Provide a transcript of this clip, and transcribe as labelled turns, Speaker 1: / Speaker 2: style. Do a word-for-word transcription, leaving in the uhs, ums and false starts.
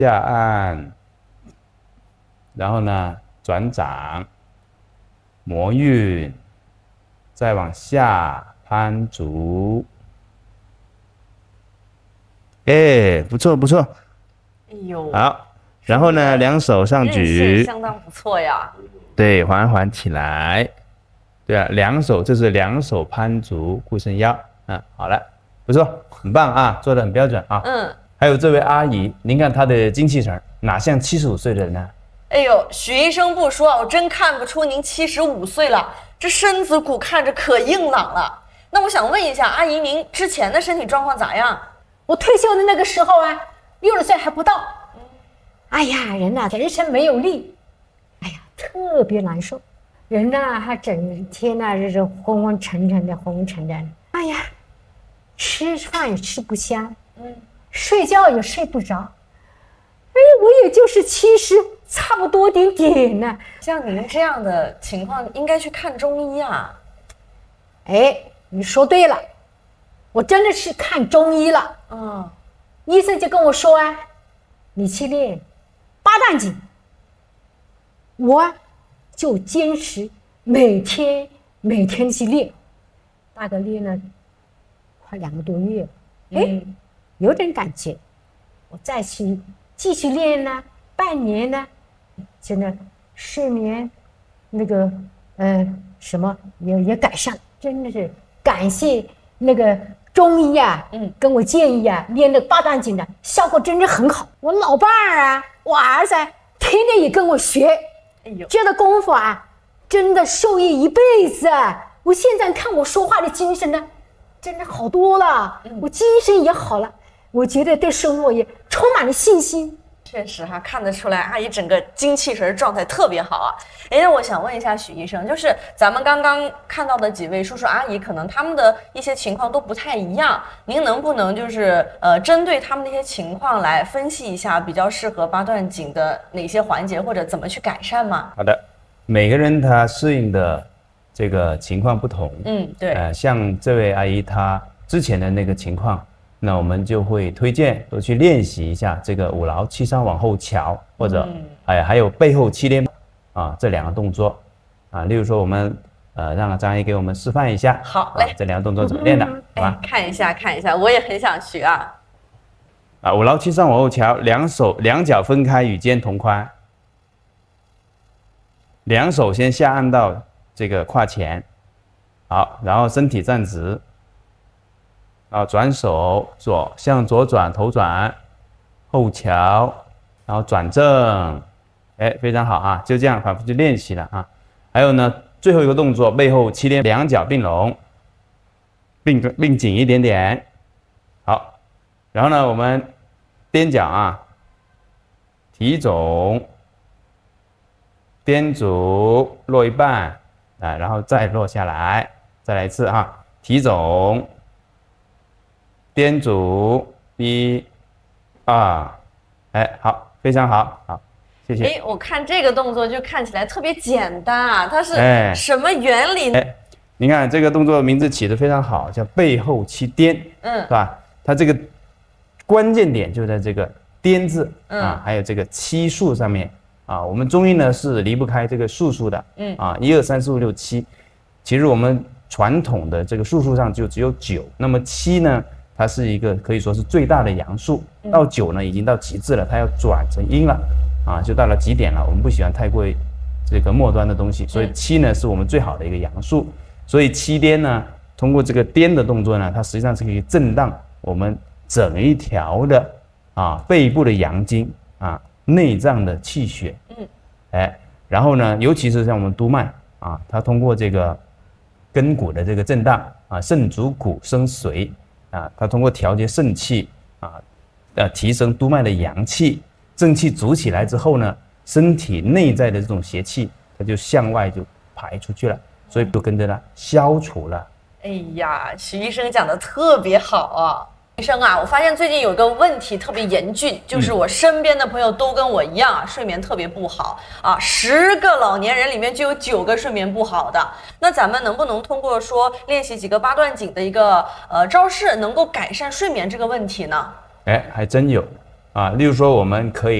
Speaker 1: 下按，然后呢转掌，摩运，再往下攀足。哎，不错不错。
Speaker 2: 哎呦，
Speaker 1: 好，然后呢，两手上举，
Speaker 2: 相当不错呀。
Speaker 1: 对，缓缓起来。对啊，两手这是两手攀足固伸腰。嗯，好了，不错，很棒啊，做得很标准啊。
Speaker 2: 嗯。
Speaker 1: 还有这位阿姨，您看她的精气神，哪像七十五岁的人呢？
Speaker 2: 哎呦，许医生不说，我真看不出您七十五岁了，这身子骨看着可硬朗了。那我想问一下，阿姨，您之前的身体状况咋样？
Speaker 3: 我退休的那个时候啊，六十岁还不到。哎呀，人呐、啊，人生没有力，哎呀，特别难受。人呐、啊，还整天呐、啊，这是昏昏沉沉的，昏昏沉沉的。哎呀，吃饭也吃不香，嗯。睡觉也睡不着，哎，我也就是七十，差不多点点呢。
Speaker 2: 像你们这样的情况，应该去看中医啊。
Speaker 3: 哎，你说对了，我真的是看中医了。
Speaker 2: 嗯，
Speaker 3: 医生就跟我说啊，你去练八段锦，我就坚持每天每天去练，大概练了快两个多月。哎。嗯，有点感觉，我再去继续练呢，半年呢，真的睡眠那个呃什么也也改善，真的是感谢那个中医啊，嗯，跟我建议啊，练那八段锦的效果真的很好。我老伴儿啊，我儿子天天也跟我学，哎呦，这个功夫啊，真的受益一辈子啊！我现在看我说话的精神呢，真的好多了，我精神也好了。我觉得对生活也充满了信心。
Speaker 2: 确实哈、啊，看得出来阿姨整个精气神状态特别好啊。哎，那我想问一下许医生，就是咱们刚刚看到的几位叔叔阿姨，可能他们的一些情况都不太一样，您能不能就是呃针对他们的一些情况来分析一下，比较适合八段锦的哪些环节，或者怎么去改善吗？
Speaker 1: 好的，每个人他适应的这个情况不同。
Speaker 2: 嗯，对。
Speaker 1: 呃，像这位阿姨她之前的那个情况。那我们就会推荐多去练习一下这个五劳七伤往后翘，或者、嗯、哎还有背后七连啊这两个动作啊，例如说我们呃让张阿姨给我们示范一下，
Speaker 2: 好嘞、
Speaker 1: 啊，这两个动作怎么练的，
Speaker 2: 嗯、
Speaker 1: 好吧？
Speaker 2: 哎，看一下看一下，我也很想学啊。
Speaker 1: 啊，五劳七伤往后翘，两手两脚分开与肩同宽，两手先下按到这个胯前，好，然后身体站直。啊，转手左向左转，头转，后翘，然后转正，哎，非常好啊，就这样反复去练习了啊。还有呢，最后一个动作，背后七连，两脚并拢，并并紧一点点，好。然后呢，我们踮脚啊，提踵，踮足落一半，啊，然后再落下来，再来一次哈，提踵。踮足一、二，哎，好，非常好，好，谢谢。
Speaker 2: 哎，我看这个动作就看起来特别简单啊，它是什么原理呢？
Speaker 1: 哎，你看这个动作名字起得非常好，叫背后七颠，嗯，是吧？它这个关键点就在这个颠字、嗯、啊，还有这个七数上面啊。我们中医呢是离不开这个数数的，嗯啊，一二三四五六七。其实我们传统的这个数数上就只有九，那么七呢？它是一个可以说是最大的阳数，到九呢已经到极致了，它要转成阴了，啊，就到了极点了。我们不喜欢太过这个末端的东西，所以七呢是我们最好的一个阳数。所以七颠呢，通过这个颠的动作呢，它实际上是可以震荡我们整一条的啊背部的阳经啊，内脏的气血，嗯，哎，然后呢，尤其是像我们督脉啊，它通过这个根骨的这个震荡啊，肾主骨生髓。啊，它通过调节肾气啊，呃，提升督脉的阳气，正气足起来之后呢，身体内在的这种邪气，它就向外就排出去了，所以就跟着呢消除了。
Speaker 2: 哎呀，许医生讲的特别好啊！医生啊，我发现最近有个问题特别严峻，就是我身边的朋友都跟我一样啊，睡眠特别不好啊，十个老年人里面就有九个睡眠不好的。那咱们能不能通过说练习几个八段锦的一个呃招式，能够改善睡眠这个问题呢？
Speaker 1: 哎，还真有啊，例如说我们可以